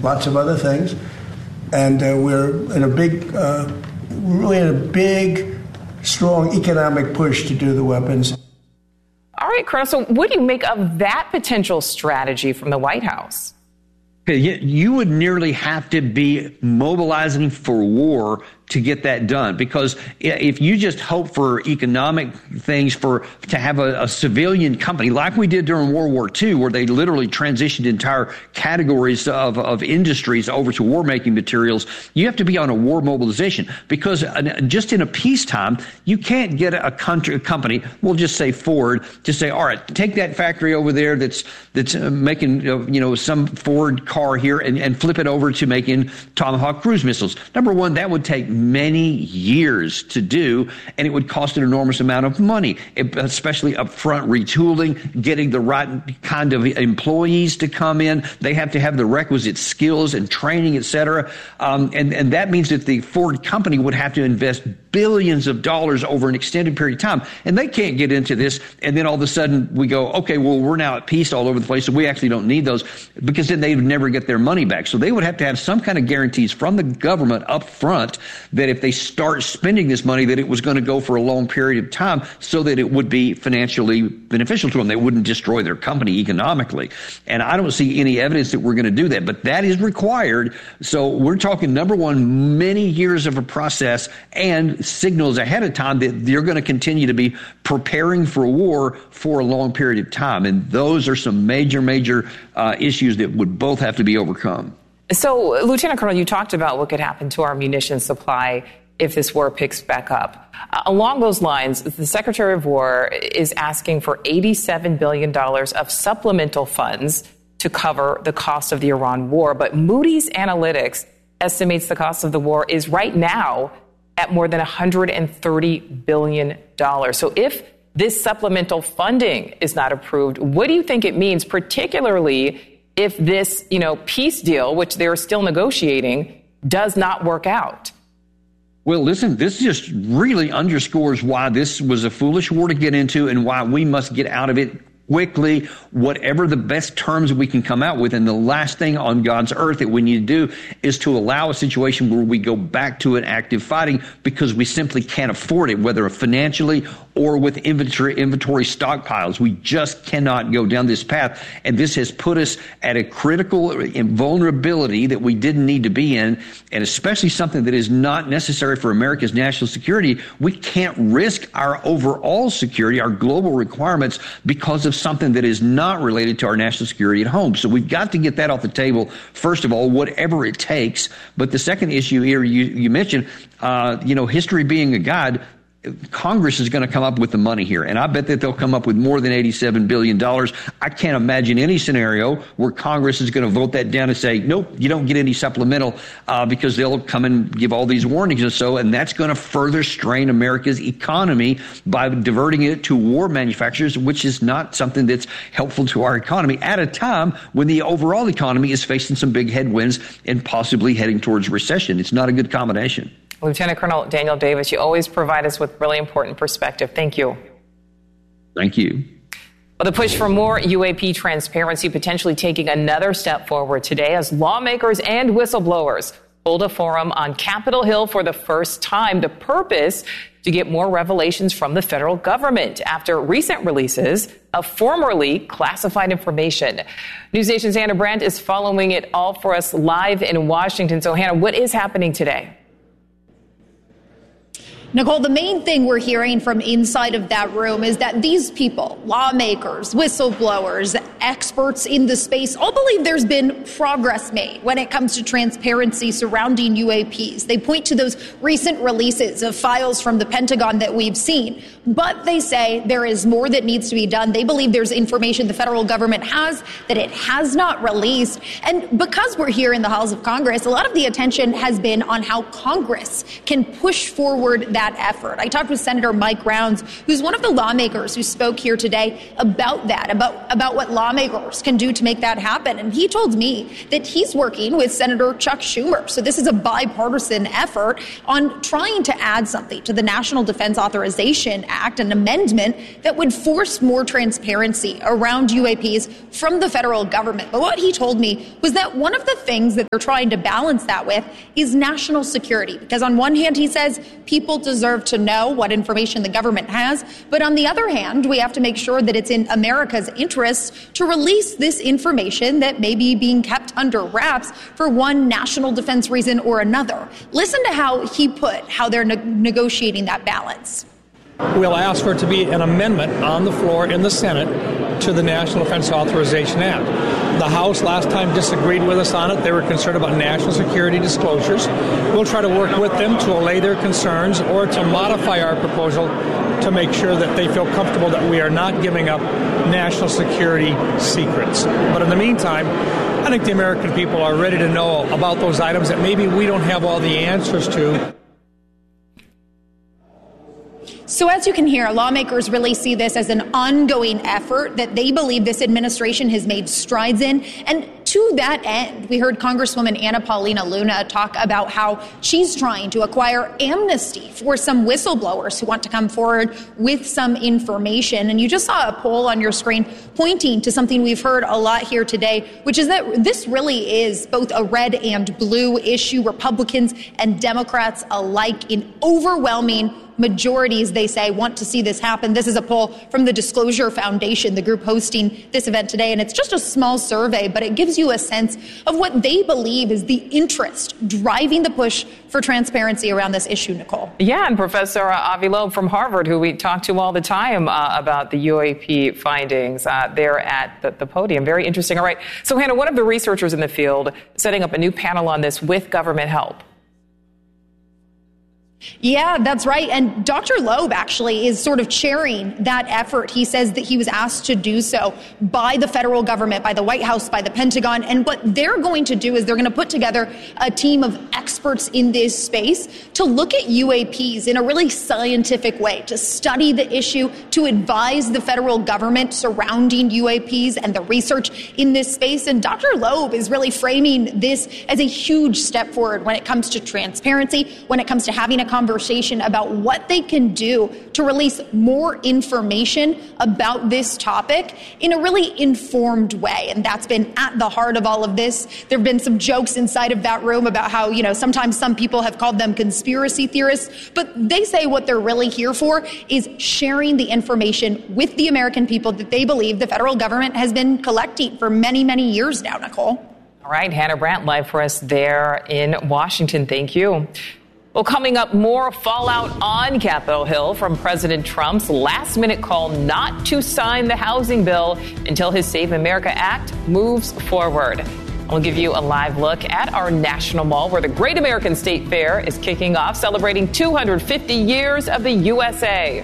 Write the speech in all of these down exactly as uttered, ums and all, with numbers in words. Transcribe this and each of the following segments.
lots of other things. And uh, we're in a big, uh, really in a big, strong economic push to do the weapons. All right, Colonel, so what do you make of that potential strategy from the White House? You would nearly have to be mobilizing for war to get that done, because if you just hope for economic things for to have a, a civilian company like we did during World War Two, where they literally transitioned entire categories of, of industries over to war-making materials, you have to be on a war mobilization, because just in a peacetime, you can't get a country, a company, we'll just say Ford, to say, all right, take that factory over there that's that's making you know some Ford car here and, and flip it over to making Tomahawk cruise missiles. Number one, that would take many years to do, and it would cost an enormous amount of money, especially upfront retooling, getting the right kind of employees to come in. They have to have the requisite skills and training, et cetera. Um, and, and that means that the Ford company would have to invest billions of dollars over an extended period of time. And they can't get into this, and then all of a sudden we go, okay, well, we're now at peace all over the place, so we actually don't need those, because then they would never get their money back. So they would have to have some kind of guarantees from the government up front that if they start spending this money, that it was going to go for a long period of time so that it would be financially beneficial to them. They wouldn't destroy their company economically. And I don't see any evidence that we're going to do that, but that is required. So we're talking, number one, many years of a process and signals ahead of time that they're going to continue to be preparing for war for a long period of time. And those are some major, major uh, issues that would both have to be overcome. So, Lieutenant Colonel, you talked about what could happen to our munitions supply if this war picks back up. Uh, along those lines, the Secretary of War is asking for eighty-seven billion dollars of supplemental funds to cover the cost of the Iran war. But Moody's Analytics estimates the cost of the war is right now at more than one hundred thirty billion dollars. So if this supplemental funding is not approved, what do you think it means, particularly if this, you know, peace deal, which they're still negotiating, does not work out? Well, listen, this just really underscores why this was a foolish war to get into and why we must get out of it quickly, whatever the best terms we can come out with. And the last thing on God's earth that we need to do is to allow a situation where we go back to an active fighting, because we simply can't afford it, whether financially or with inventory, inventory stockpiles. We just cannot go down this path. And this has put us at a critical vulnerability that we didn't need to be in, and especially something that is not necessary for America's national security. We can't risk our overall security, our global requirements, because of something that is not related to our national security at home. So we've got to get that off the table, first of all, whatever it takes. But the second issue here, you, you mentioned, uh, you know, history being a guide, Congress is going to come up with the money here, and I bet that they'll come up with more than eighty-seven billion dollars. I can't imagine any scenario where Congress is going to vote that down and say, nope, you don't get any supplemental, uh, because they'll come and give all these warnings and so, and that's going to further strain America's economy by diverting it to war manufacturers, which is not something that's helpful to our economy at a time when the overall economy is facing some big headwinds and possibly heading towards recession. It's not a good combination. Lieutenant Colonel Daniel Davis, you always provide us with really important perspective. Thank you. Thank you. Well, the push for more U A P transparency potentially taking another step forward today as lawmakers and whistleblowers hold a forum on Capitol Hill for the first time. The purpose, to get more revelations from the federal government after recent releases of formerly classified information. NewsNation's Hannah Brandt is following it all for us live in Washington. So, Hannah, what is happening today? Nicole, the main thing we're hearing from inside of that room is that these people, lawmakers, whistleblowers, experts in the space, all believe there's been progress made when it comes to transparency surrounding U A Ps. They point to those recent releases of files from the Pentagon that we've seen, but they say there is more that needs to be done. They believe there's information the federal government has that it has not released. And because we're here in the halls of Congress, a lot of the attention has been on how Congress can push forward that that effort. I talked with Senator Mike Rounds, who's one of the lawmakers who spoke here today about that, about, about what law lawmakers can do to make that happen. And he told me that he's working with Senator Chuck Schumer. So this is a bipartisan effort on trying to add something to the National Defense Authorization Act, an amendment that would force more transparency around U A Ps from the federal government. But what he told me was that one of the things that they're trying to balance that with is national security. Because on one hand, he says people deserve to know what information the government has. But on the other hand, we have to make sure that it's in America's interest to release this information that may be being kept under wraps for one national defense reason or another. Listen to how he put how they're ne- negotiating that balance. We'll ask for it to be an amendment on the floor in the Senate to the National Defense Authorization Act. The House last time disagreed with us on it. They were concerned about national security disclosures. We'll try to work with them to allay their concerns or to modify our proposal to make sure that they feel comfortable that we are not giving up national security secrets. But in the meantime, I think the American people are ready to know about those items that maybe we don't have all the answers to. So as you can hear, lawmakers really see this as an ongoing effort that they believe this administration has made strides in. And to that end, we heard Congresswoman Anna Paulina Luna talk about how she's trying to acquire amnesty for some whistleblowers who want to come forward with some information. And you just saw a poll on your screen pointing to something we've heard a lot here today, which is that this really is both a red and blue issue. Republicans and Democrats alike in overwhelming majorities, they say, want to see this happen. This is a poll from the Disclosure Foundation, the group hosting this event today. And it's just a small survey, but it gives you a sense of what they believe is the interest driving the push for transparency around this issue, Nicole. Yeah, and Professor Avi Loeb from Harvard, who we talk to all the time uh, about the U A P findings, uh, there at the, the podium. Very interesting. All right. So, Hannah, one of the researchers in the field setting up a new panel on this with government help. Yeah, that's right. And Doctor Loeb actually is sort of chairing that effort. He says that he was asked to do so by the federal government, by the White House, by the Pentagon. And what they're going to do is they're going to put together a team of experts in this space to look at U A Ps in a really scientific way, to study the issue, to advise the federal government surrounding U A Ps and the research in this space. And Doctor Loeb is really framing this as a huge step forward when it comes to transparency, when it comes to having a conversation about what they can do to release more information about this topic in a really informed way. And that's been at the heart of all of this. There have been some jokes inside of that room about how, you know, sometimes some people have called them conspiracy theorists, but they say what they're really here for is sharing the information with the American people that they believe the federal government has been collecting for many, many years now, Nicole. All right, Hannah Brandt live for us there in Washington. Thank you. Well, coming up, more fallout on Capitol Hill from President Trump's last-minute call not to sign the housing bill until his Save America Act moves forward. We'll give you a live look at our National Mall, where the Great American State Fair is kicking off, celebrating two hundred fifty years of the U S A.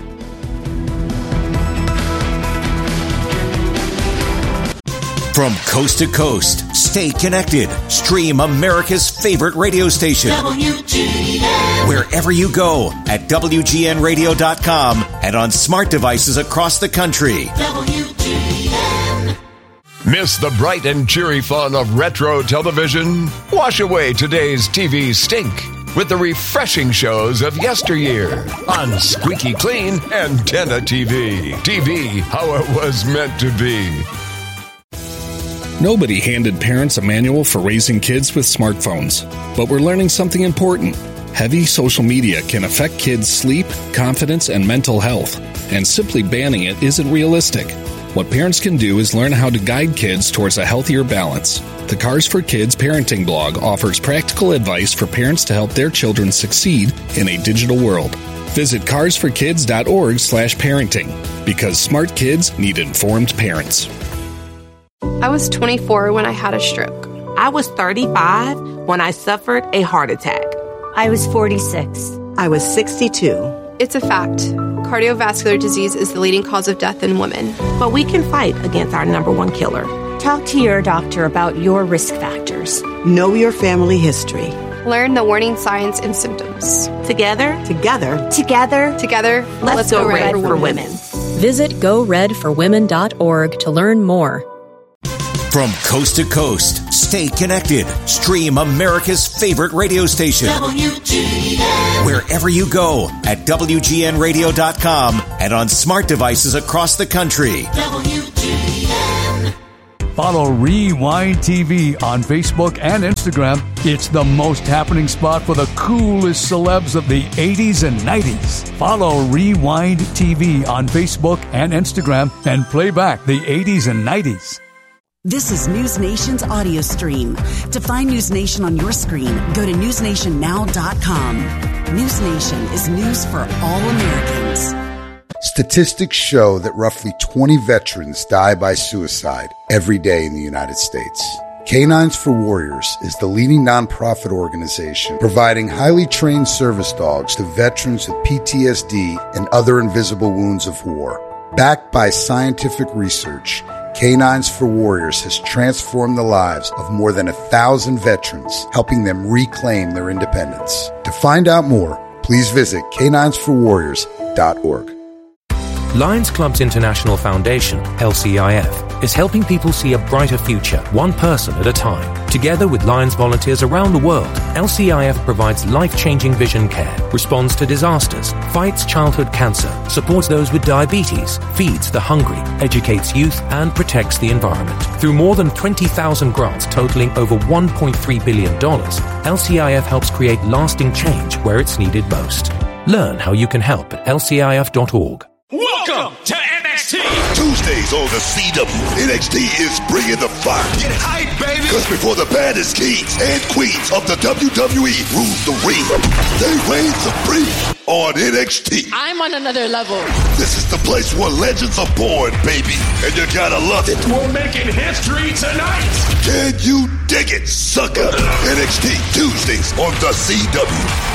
From coast to coast, stay connected. Stream America's favorite radio station. W G N. Wherever you go at W G N radio dot com and on smart devices across the country. W G N. Miss the bright and cheery fun of retro television? Wash away today's T V stink with the refreshing shows of yesteryear on Squeaky Clean Antenna T V. T V, how it was meant to be. Nobody handed parents a manual for raising kids with smartphones, but we're learning something important. Heavy social media can affect kids' sleep, confidence, and mental health, and simply banning it isn't realistic. What parents can do is learn how to guide kids towards a healthier balance. The Cars for Kids parenting blog offers practical advice for parents to help their children succeed in a digital world. Visit cars for kids dot org slash parenting, because smart kids need informed parents. I was twenty-four when I had a stroke. I was thirty-five when I suffered a heart attack. I was forty-six. I was sixty-two. It's a fact. Cardiovascular disease is the leading cause of death in women. But we can fight against our number one killer. Talk to your doctor about your risk factors. Know your family history. Learn the warning signs and symptoms. Together, together, together, together, let's, let's go, go red, red for, for women. women. Visit go red for women dot org to learn more. From coast to coast, stay connected. Stream America's favorite radio station. W G N. Wherever you go at W G N radio dot com and on smart devices across the country. W G N. Follow Rewind T V on Facebook and Instagram. It's the most happening spot for the coolest celebs of the eighties and nineties. Follow Rewind T V on Facebook and Instagram and play back the eighties and nineties. This is News Nation's audio stream. To find News Nation on your screen, go to news nation now dot com. News Nation is news for all Americans. Statistics show that roughly twenty veterans die by suicide every day in the United States. Canines for Warriors is the leading nonprofit organization providing highly trained service dogs to veterans with P T S D and other invisible wounds of war. Backed by scientific research, Canines for Warriors has transformed the lives of more than a thousand veterans, helping them reclaim their independence. To find out more, please visit canines for warriors dot org. Lions Clubs International Foundation, L C I F, is helping people see a brighter future, one person at a time. Together with Lions volunteers around the world, L C I F provides life-changing vision care, responds to disasters, fights childhood cancer, supports those with diabetes, feeds the hungry, educates youth, and protects the environment. Through more than twenty thousand grants totaling over one point three billion dollars, L C I F helps create lasting change where it's needed most. Learn how you can help at L C I F dot org. Welcome to N X T! Tuesdays on the C W, N X T is bringing the fire. Get hype, baby! Because before the baddest kings and queens of the W W E rule the ring, they reign supreme on N X T. I'm on another level. This is the place where legends are born, baby, and you gotta love it. We're making history tonight! Can you dig it, sucker? N X T, Tuesdays on the C W.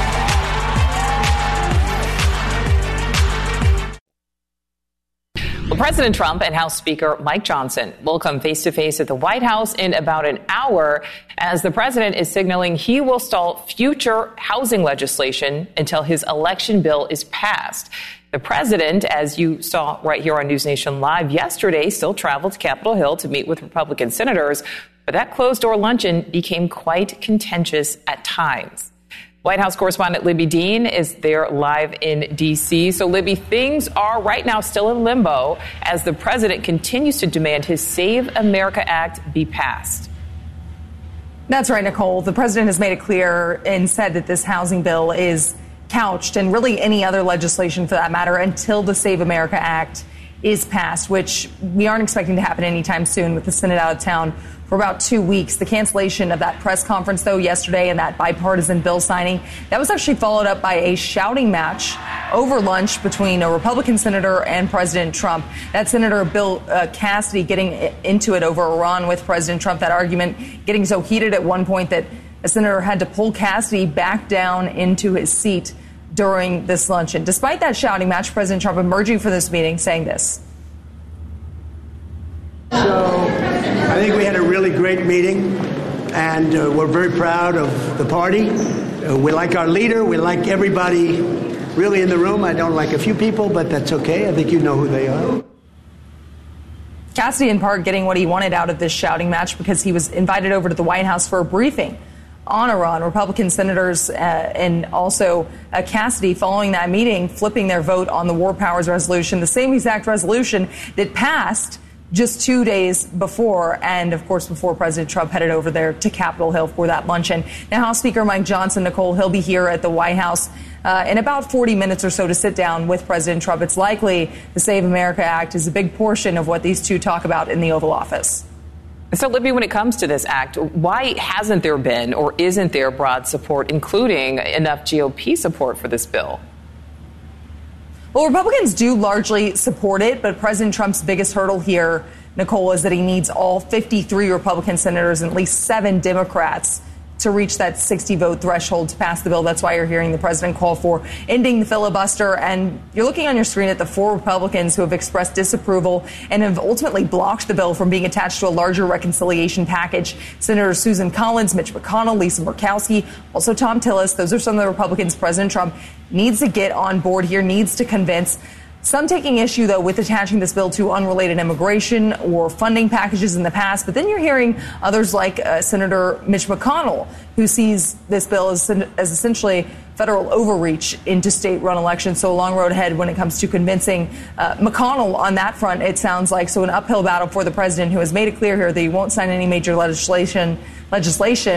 Well, President Trump and House Speaker Mike Johnson will come face-to-face at the White House in about an hour as the president is signaling he will stall future housing legislation until his election bill is passed. The president, as you saw right here on News Nation Live yesterday, still traveled to Capitol Hill to meet with Republican senators, but that closed-door luncheon became quite contentious at times. White House correspondent Libby Dean is there live in D C. So, Libby, things are right now still in limbo as the president continues to demand his Save America Act be passed. That's right, Nicole. The president has made it clear and said that this housing bill is couched, and really any other legislation for that matter, until the Save America Act is passed, which we aren't expecting to happen anytime soon with the Senate out of town for about two weeks. The cancellation of that press conference, though, yesterday and that bipartisan bill signing, that was actually followed up by a shouting match over lunch between a Republican senator and President Trump. That Senator Bill uh, Cassidy getting into it over Iran with President Trump, that argument getting so heated at one point that a senator had to pull Cassidy back down into his seat during this luncheon. Despite that shouting match, President Trump emerging from this meeting saying this. So I think we had a really great meeting, and uh, we're very proud of the party. Uh, we like our leader. We like everybody really in the room. I don't like a few people, but that's okay. I think you know who they are. Cassidy, in part, getting what he wanted out of this shouting match because he was invited over to the White House for a briefing on Iran. Republican senators uh, and also uh, Cassidy, following that meeting, flipping their vote on the War Powers Resolution, the same exact resolution that passed just two days before, and of course before President Trump headed over there to Capitol Hill for that luncheon. Now, House Speaker Mike Johnson, Nicole, he'll be here at the White House uh, in about forty minutes or so to sit down with President Trump. It's likely the Save America Act is a big portion of what these two talk about in the Oval Office. So, Libby, when it comes to this act, why hasn't there been or isn't there broad support, including enough G O P support for this bill? Well, Republicans do largely support it, but President Trump's biggest hurdle here, Nicole, is that he needs all fifty-three Republican senators and at least seven Democrats to reach that sixty vote threshold to pass the bill. That's why you're hearing the president call for ending the filibuster. And you're looking on your screen at the four Republicans who have expressed disapproval and have ultimately blocked the bill from being attached to a larger reconciliation package. Senator Susan Collins, Mitch McConnell, Lisa Murkowski, also Tom Tillis. Those are some of the Republicans President Trump needs to get on board here, needs to convince. Some taking issue, though, with attaching this bill to unrelated immigration or funding packages in the past. But then you're hearing others like uh, Senator Mitch McConnell, who sees this bill as, as essentially federal overreach into state-run elections. So a long road ahead when it comes to convincing uh, McConnell on that front, it sounds like. So an uphill battle for the president, who has made it clear here that he won't sign any major legislation legislation